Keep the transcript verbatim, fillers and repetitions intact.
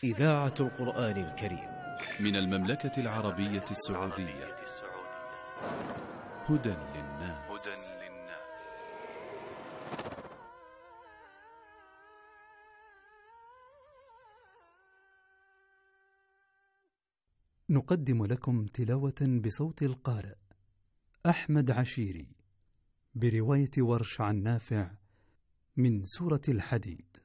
إذاعة القرآن الكريم من المملكة العربية السعودية. هدى للناس. نقدم لكم تلاوة بصوت القارئ أحمد عشيري برواية ورش عن نافع من سورة الحديد.